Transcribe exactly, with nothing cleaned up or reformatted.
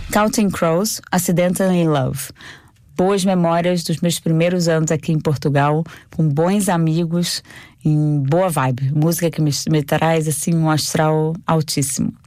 Counting Crows, Accidental in Love. Boas memórias dos meus primeiros anos aqui em Portugal, com bons amigos, em boa vibe. Música que me, me traz assim um astral altíssimo.